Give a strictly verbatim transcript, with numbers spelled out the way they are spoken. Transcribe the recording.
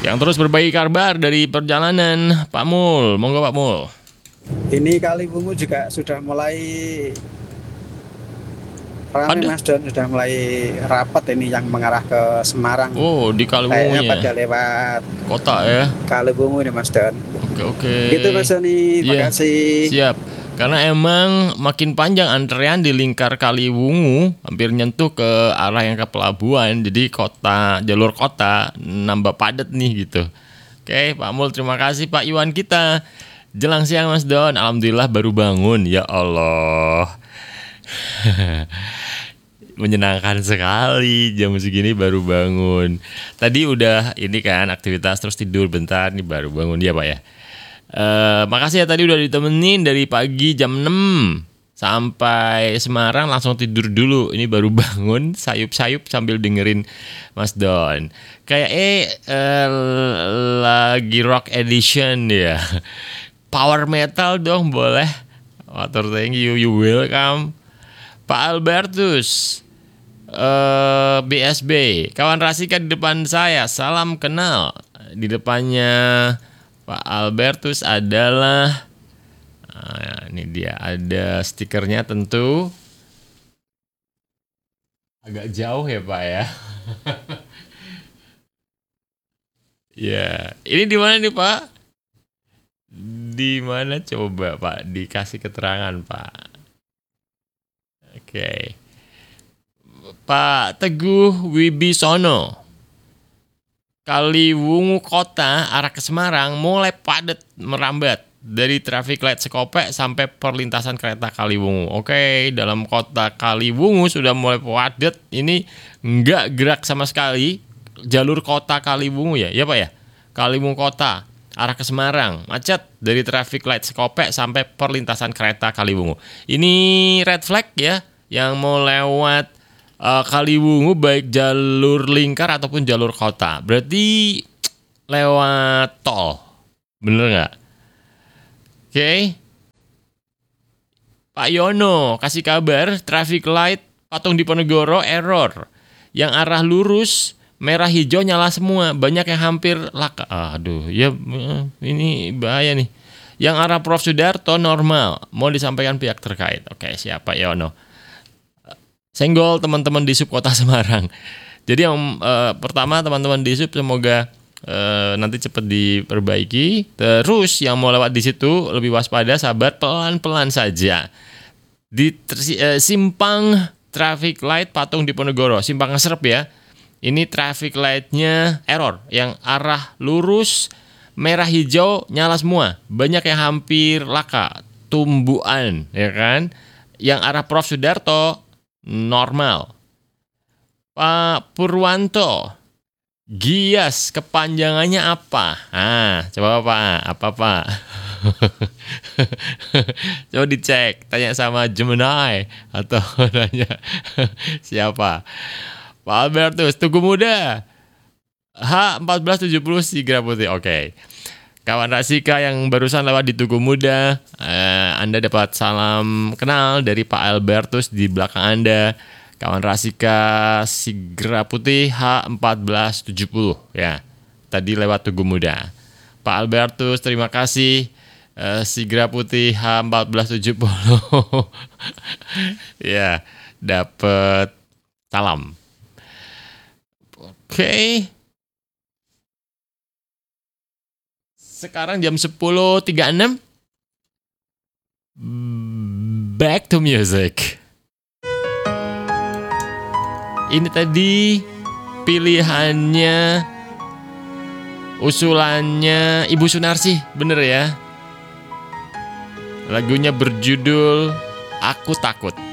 yang terus berbagi kabar dari perjalanan. Pak Mul, monggo Pak Mul. Ini Kaliwungu juga sudah mulai ramai Mas Don, sudah mulai rapat ini yang mengarah ke Semarang. Oh, di Kaliwungu Kayaknya ya. pada lewat Kota ya. Kaliwungu ini Mas Don. Oke oke. Gitu Mas Doni, terima Iya, kasih. siap. Karena emang makin panjang antrean di lingkar Kaliwungu, hampir nyentuh ke arah yang ke pelabuhan. Jadi kota, jalur kota nambah padat nih gitu. Oke, Pak Mul, terima kasih Pak Iwan kita. Jelang siang Mas Don, alhamdulillah baru bangun. Ya Allah. Menyenangkan sekali jam segini baru bangun. Tadi udah ini kan aktivitas terus tidur bentar nih baru bangun ya Pak ya. Uh, makasih ya tadi udah ditemenin dari pagi jam enam sampai Semarang langsung tidur dulu. Ini baru bangun sayup-sayup sambil dengerin Mas Don. Kayak eh uh, lagi rock edition ya. Power metal dong boleh. Water thank you, you welcome. Pak Albertus uh, B S B, kawan Rasika di depan saya, salam kenal. Di depannya Pak Albertus adalah nah, ini dia ada stikernya tentu agak jauh ya Pak ya. Ya, ini di mana nih Pak? Di mana coba Pak? Dikasih keterangan Pak. Oke, okay. Pak Teguh Wibisono. Kaliwungu kota arah ke Semarang mulai padat merambat dari traffic light Sekopek sampai perlintasan kereta Kaliwungu. Oke, dalam kota Kaliwungu sudah mulai padat. Ini nggak gerak sama sekali jalur kota Kaliwungu ya, ya Pak ya. Kaliwungu kota arah ke Semarang macet dari traffic light Sekopek sampai perlintasan kereta Kaliwungu. Ini red flag ya, yang mau lewat Uh, Kaliwungu baik jalur lingkar ataupun jalur kota. Berarti lewat tol. Bener nggak? Oke. Okay. Pak Yono kasih kabar traffic light Patung Diponegoro error. Yang arah lurus merah hijau nyala semua. Banyak yang hampir laka. Aduh, ya ini bahaya nih. Yang arah Prof Sudarto normal. Mau disampaikan pihak terkait. Oke, okay, siapa Yono? Senggol teman-teman di sub kota Semarang. Jadi yang eh, pertama teman-teman di sub semoga eh, nanti cepat diperbaiki. Terus yang mau lewat di situ lebih waspada, sabar, pelan-pelan saja. Di eh, simpang traffic light Patung Diponegoro, simpang ngeserep ya. Ini traffic lightnya error. Yang arah lurus merah hijau nyala semua. Banyak yang hampir laka, tumbuhan, ya kan? Yang arah Prof Sudarto normal. Pak Purwanto, Gias kepanjangannya apa? Ah, coba Pak, apa Pak? Coba dicek, tanya sama Gemini atau tanya siapa? Pak Albertus, Tugu Muda H empat belas tujuh puluh Sigra Putih. Oke. Okay. Kawan Rasika yang barusan lewat di Tugu Muda, eh, Anda dapat salam kenal dari Pak Albertus di belakang Anda. Kawan Rasika Sigra Putih H empat belas tujuh puluh ya. Tadi lewat Tugu Muda. Pak Albertus terima kasih. Eh, Sigra Putih H empat belas tujuh puluh. Ya, dapat salam. Oke. Okay. Sekarang jam sepuluh tiga puluh enam. Back to music. Ini tadi pilihannya, usulannya Ibu Sunarsi, bener ya? Lagunya berjudul Aku Takut.